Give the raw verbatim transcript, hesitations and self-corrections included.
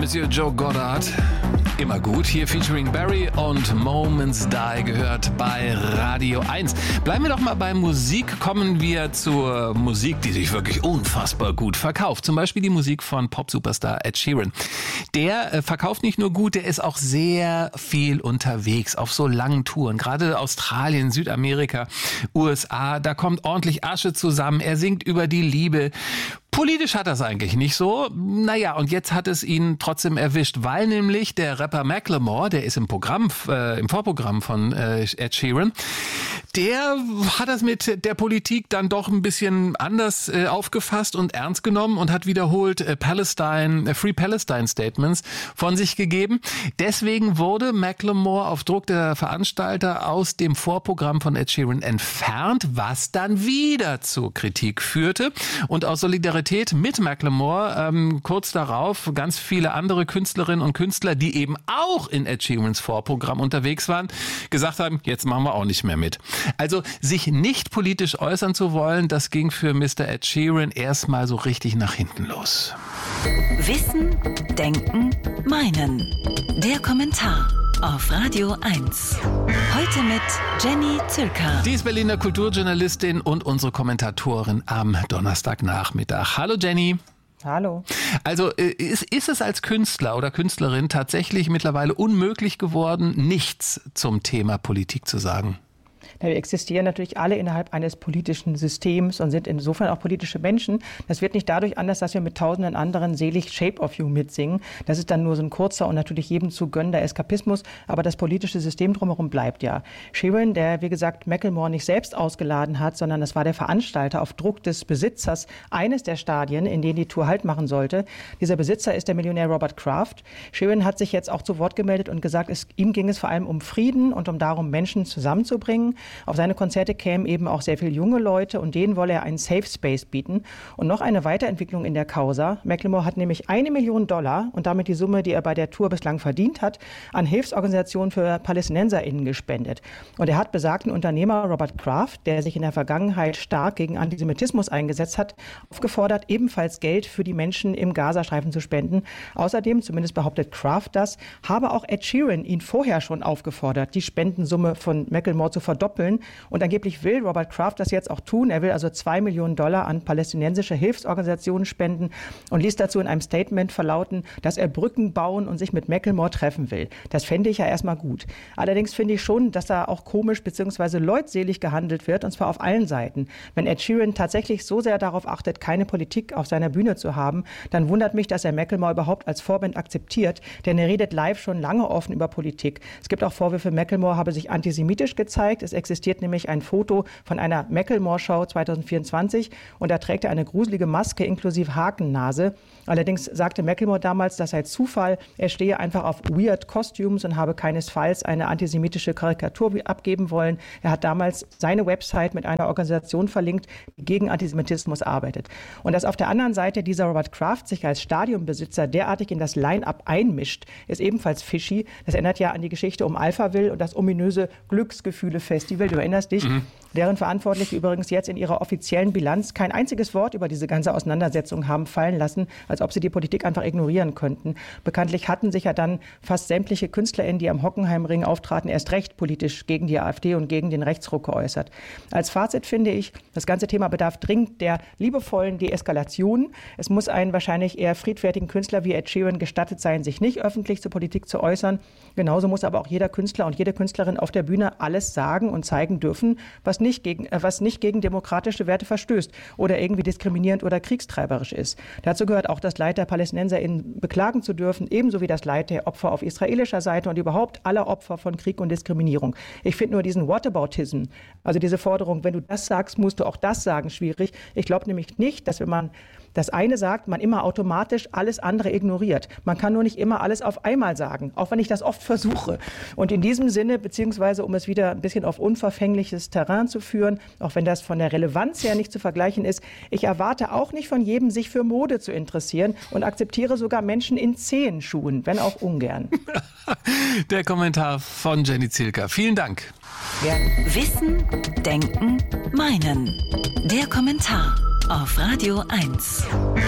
Monsieur Joe Goddard. Immer gut. Hier featuring Barry und Moments Die gehört bei Radio eins. Bleiben wir doch mal bei Musik. Kommen wir zur Musik, die sich wirklich unfassbar gut verkauft. Zum Beispiel die Musik von Pop-Superstar Ed Sheeran. Der äh, verkauft nicht nur gut, der ist auch sehr viel unterwegs auf so langen Touren. Gerade Australien, Südamerika, U S A, da kommt ordentlich Asche zusammen. Er singt über die Liebe. Politisch hat er es eigentlich nicht so. Naja, und jetzt hat es ihn trotzdem erwischt, weil nämlich der Rapper Macklemore, der ist im Programm, äh, im Vorprogramm von äh, Ed Sheeran, der hat das mit der Politik dann doch ein bisschen anders äh, aufgefasst und ernst genommen und hat wiederholt äh, Palestine, äh, Free Palestine Statements von sich gegeben. Deswegen wurde Macklemore auf Druck der Veranstalter aus dem Vorprogramm von Ed Sheeran entfernt, was dann wieder zu Kritik führte. Und aus Solidarität mit Macklemore ähm, kurz darauf ganz viele andere Künstlerinnen und Künstler, die eben auch in Ed Sheerans Vorprogramm unterwegs waren, gesagt haben, jetzt machen wir auch nicht mehr mit. Also sich nicht politisch äußern zu wollen, das ging für Mister Ed Sheeran erstmal so richtig nach hinten los. Wissen, Denken, Meinen. Der Kommentar auf Radio eins. Heute mit Jenny Zilka. Die ist Berliner Kulturjournalistin und unsere Kommentatorin am Donnerstagnachmittag. Hallo Jenny. Hallo. Also ist, ist es als Künstler oder Künstlerin tatsächlich mittlerweile unmöglich geworden, nichts zum Thema Politik zu sagen? Wir existieren natürlich alle innerhalb eines politischen Systems und sind insofern auch politische Menschen. Das wird nicht dadurch anders, dass wir mit tausenden anderen selig Shape of You mitsingen. Das ist dann nur so ein kurzer und natürlich jedem zu gönnender Eskapismus. Aber das politische System drumherum bleibt ja. Sheeran, der wie gesagt Macklemore nicht selbst ausgeladen hat, sondern das war der Veranstalter auf Druck des Besitzers eines der Stadien, in denen die Tour Halt machen sollte. Dieser Besitzer ist der Millionär Robert Kraft. Sheeran hat sich jetzt auch zu Wort gemeldet und gesagt, es, ihm ging es vor allem um Frieden und um darum, Menschen zusammenzubringen. Auf seine Konzerte kämen eben auch sehr viele junge Leute und denen wolle er einen Safe Space bieten. Und noch eine Weiterentwicklung in der Causa. Macklemore hat nämlich eine Million Dollar und damit die Summe, die er bei der Tour bislang verdient hat, an Hilfsorganisationen für PalästinenserInnen gespendet. Und er hat besagten Unternehmer Robert Kraft, der sich in der Vergangenheit stark gegen Antisemitismus eingesetzt hat, aufgefordert, ebenfalls Geld für die Menschen im Gazastreifen zu spenden. Außerdem, zumindest behauptet Kraft das, habe auch Ed Sheeran ihn vorher schon aufgefordert, die Spendensumme von Macklemore zu verdoppeln. Und angeblich will Robert Kraft das jetzt auch tun. Er will also zwei Millionen Dollar an palästinensische Hilfsorganisationen spenden und ließ dazu in einem Statement verlauten, dass er Brücken bauen und sich mit Macklemore treffen will. Das fände ich ja erstmal gut. Allerdings finde ich schon, dass da auch komisch bzw. leutselig gehandelt wird, und zwar auf allen Seiten. Wenn Ed Sheeran tatsächlich so sehr darauf achtet, keine Politik auf seiner Bühne zu haben, dann wundert mich, dass er Macklemore überhaupt als Vorband akzeptiert, denn er redet live schon lange offen über Politik. Es gibt auch Vorwürfe, Macklemore habe sich antisemitisch gezeigt. Es existiert nämlich ein Foto von einer Macklemore-Show zwanzig vierundzwanzig und da trägt er eine gruselige Maske inklusive Hakennase. Allerdings sagte Macklemore damals, das sei Zufall. Er stehe einfach auf Weird Costumes und habe keinesfalls eine antisemitische Karikatur abgeben wollen. Er hat damals seine Website mit einer Organisation verlinkt, die gegen Antisemitismus arbeitet. Und dass auf der anderen Seite dieser Robert Kraft sich als Stadionbesitzer derartig in das Line-Up einmischt, ist ebenfalls fishy. Das erinnert ja an die Geschichte um Alphaville und das ominöse Glücksgefühle-Festival. Du erinnerst dich, mhm. deren Verantwortliche übrigens jetzt in ihrer offiziellen Bilanz kein einziges Wort über diese ganze Auseinandersetzung haben fallen lassen, als ob sie die Politik einfach ignorieren könnten. Bekanntlich hatten sich ja dann fast sämtliche KünstlerInnen, die am Hockenheimring auftraten, erst recht politisch gegen die AfD und gegen den Rechtsruck geäußert. Als Fazit finde ich, das ganze Thema bedarf dringend der liebevollen Deeskalation. Es muss einen wahrscheinlich eher friedfertigen Künstler wie Ed Sheeran gestattet sein, sich nicht öffentlich zur Politik zu äußern. Genauso muss aber auch jeder Künstler und jede Künstlerin auf der Bühne alles sagen und zeigen dürfen, was nicht gegen, äh, was nicht gegen demokratische Werte verstößt oder irgendwie diskriminierend oder kriegstreiberisch ist. Dazu gehört auch das Leid der PalästinenserInnen beklagen zu dürfen, ebenso wie das Leid der Opfer auf israelischer Seite und überhaupt aller Opfer von Krieg und Diskriminierung. Ich finde nur diesen Whataboutism, also diese Forderung, wenn du das sagst, musst du auch das sagen, schwierig. Ich glaube nämlich nicht, dass wenn man das eine sagt, man immer automatisch alles andere ignoriert. Man kann nur nicht immer alles auf einmal sagen, auch wenn ich das oft versuche. Und in diesem Sinne, beziehungsweise um es wieder ein bisschen auf unverfängliches Terrain zu führen, auch wenn das von der Relevanz her nicht zu vergleichen ist, ich erwarte auch nicht von jedem, sich für Mode zu interessieren und akzeptiere sogar Menschen in Zehenschuhen, wenn auch ungern. Der Kommentar von Jenny Zilka. Vielen Dank. Ja. Wissen, Denken, Meinen. Der Kommentar auf Radio eins.